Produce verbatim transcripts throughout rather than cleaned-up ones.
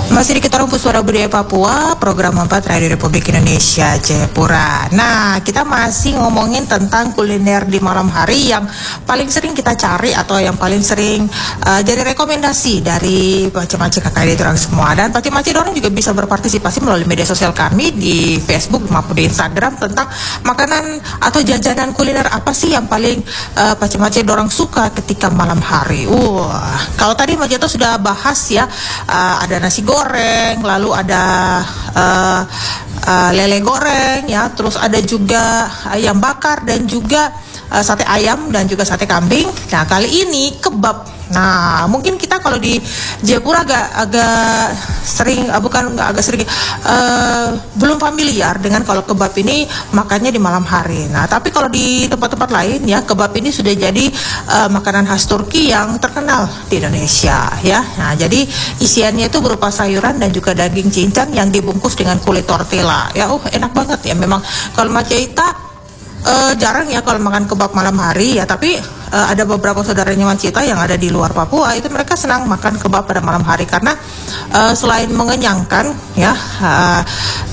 Masih di Ketorong Suara Budaya Papua, program empat Radio Republik Indonesia Jayapura. Nah, kita masih ngomongin tentang kuliner di malam hari yang paling sering kita cari atau yang paling sering uh, jadi rekomendasi dari Pace-Mace K K I D orang semua. Dan Pace-Mace orang juga bisa berpartisipasi melalui media sosial kami di Facebook maupun di Instagram tentang makanan atau jajanan kuliner apa sih yang paling uh, Pace-Mace orang suka ketika malam hari. Wah, kalau tadi Mas Jato sudah bahas ya, uh, ada nasi goreng goreng, lalu ada uh, uh, lele goreng ya, terus ada juga ayam bakar dan juga uh, sate ayam dan juga sate kambing. Nah, kali ini kebab. Nah, mungkin kita kalau di Jayapura agak agak sering, uh, bukan agak sering, uh, belum familiar dengan kalau kebab ini makannya di malam hari. Nah, tapi kalau di tempat-tempat lain ya, kebab ini sudah jadi uh, makanan khas Turki yang terkenal di Indonesia ya. Nah, jadi isiannya itu berupa sayuran dan juga daging cincang yang dibungkus dengan kulit tortilla. Ya, oh enak banget ya. Memang kalau Maceta Uh, jarang ya kalau makan kebab malam hari ya, tapi uh, ada beberapa saudaranya Maceta yang ada di luar Papua itu mereka senang makan kebab pada malam hari karena uh, selain mengenyangkan ya, uh,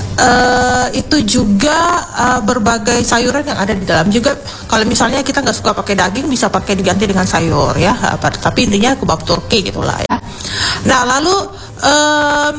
uh, itu juga uh, berbagai sayuran yang ada di dalam juga. Kalau misalnya kita nggak suka pakai daging bisa pakai diganti dengan sayur ya, uh, tapi intinya kebab Turki gitulah ya. Nah, lalu um,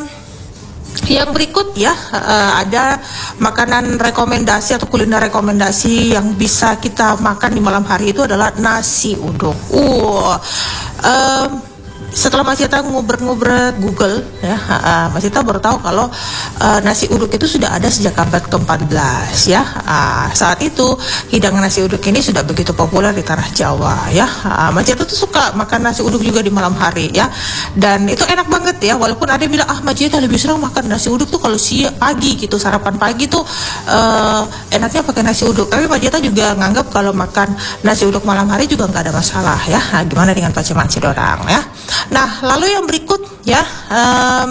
yang berikut ya, uh, ada makanan rekomendasi atau kuliner rekomendasi yang bisa kita makan di malam hari itu adalah nasi uduk. Uh, um, setelah Mas Cita ngobrol-ngobrol Google ya, uh, Mas Cita baru tahu kalau uh, nasi uduk itu sudah ada sejak abad keempat belas ya. Uh, saat itu hidangan nasi uduk ini sudah begitu populer di tanah Jawa ya. Uh, Mas Cita tuh suka makan nasi uduk juga di malam hari ya. Dan itu enak banget ya, walaupun ada yang bilang ah Mas Cita lebih senang makan nasi uduk tuh kalau siang pagi gitu, sarapan pagi tuh uh, enaknya pakai nasi uduk. Tapi Mas Cita juga nganggap kalau makan nasi uduk malam hari juga nggak ada masalah ya. Nah, gimana dengan Pace-Mace dorang ya. Nah, lalu yang berikut ya, um,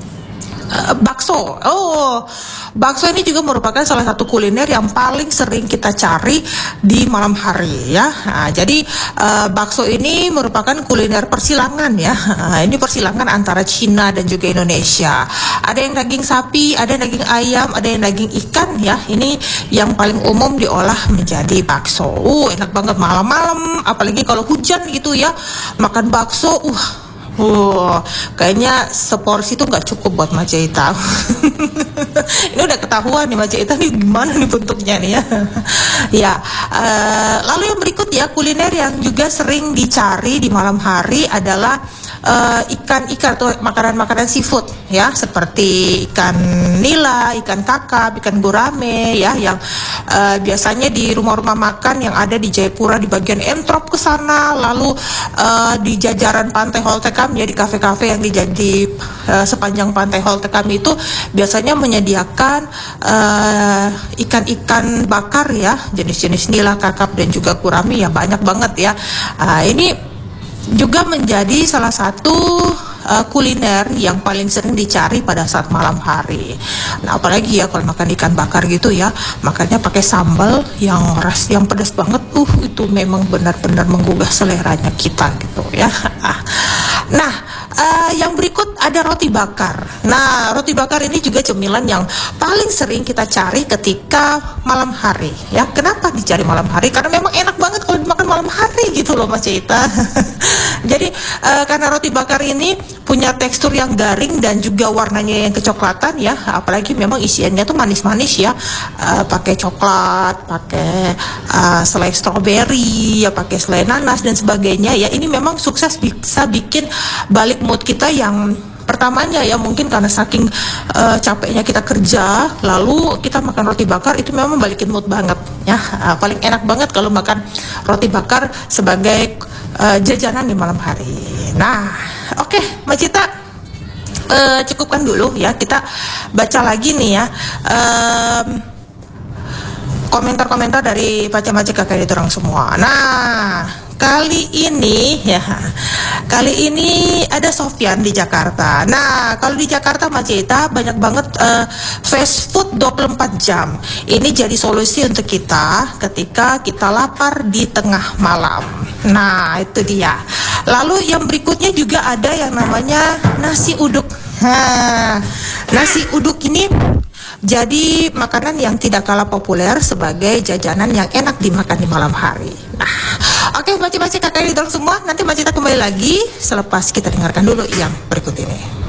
uh, bakso. Oh, bakso ini juga merupakan salah satu kuliner yang paling sering kita cari di malam hari ya. Nah, jadi uh, bakso ini merupakan kuliner persilangan ya. Nah, ini persilangan antara Cina dan juga Indonesia. Ada yang daging sapi, ada yang daging ayam, ada yang daging ikan ya. Ini yang paling umum diolah menjadi bakso. Uh, enak banget malam-malam, apalagi kalau hujan gitu ya. Makan bakso, uh Uh, kayaknya seporsi itu nggak cukup buat Maceta. Ini udah ketahuan nih Maceta nih gimana nih bentuknya nih ya. Ya, uh, lalu yang berikut ya, kuliner yang juga sering dicari di malam hari adalah uh, ikan-ikan atau makanan-makanan seafood ya, seperti ikan nila, ikan kakap, ikan gurame ya, yang uh, biasanya di rumah-rumah makan yang ada di Jayapura di bagian Entrop ke sana, lalu uh, di jajaran Pantai Holtekam ya, di kafe-kafe yang dijadi uh, sepanjang Pantai Holtekam itu biasanya menyediakan uh, ikan-ikan bakar ya, jenis-jenis nila, kakap dan juga gurame ya, banyak banget ya. Uh, ini juga menjadi salah satu uh, kuliner yang paling sering dicari pada saat malam hari. Nah, apalagi ya kalau makan ikan bakar gitu ya, makannya pakai sambal yang ras, yang pedas banget. Uh, itu memang benar-benar menggugah seleranya kita gitu ya. Nah, uh, yang berikut ada roti bakar. Nah, roti bakar ini juga cemilan yang paling sering kita cari ketika malam hari ya. Kenapa dicari malam hari? Karena memang enak banget kalau dimakan malam hari gitu loh Mas Cita. Jadi uh, karena roti bakar ini punya tekstur yang garing dan juga warnanya yang kecoklatan ya, apalagi memang isiannya tuh manis-manis ya, uh, pakai coklat, pakai uh, selai stroberi ya, pakai selai nanas dan sebagainya ya. Ini memang sukses bisa bikin balik mood kita yang pertamanya ya, mungkin karena saking uh, capeknya kita kerja, lalu kita makan roti bakar itu memang balikin mood banget ya. Uh, paling enak banget kalau makan roti bakar sebagai uh, jajanan di malam hari. Nah, oke okay, Mbak Cita, uh, cukupkan dulu ya, kita baca lagi nih ya um, komentar-komentar dari Pace-Mace K K I D orang semua. Nah, kali ini ya, kali ini ada Sofyan di Jakarta. Nah, kalau di Jakarta Maceta banyak banget uh, fast food dua puluh empat jam. Ini jadi solusi untuk kita ketika kita lapar di tengah malam. Nah, itu dia. Lalu yang berikutnya juga ada yang namanya nasi uduk. Ha, nasi uduk ini jadi makanan yang tidak kalah populer sebagai jajanan yang enak dimakan di malam hari. Nah, oke, baca-baca kakak ini dong semua. Nanti Mbak Cita kembali lagi selepas kita dengarkan dulu yang berikut ini.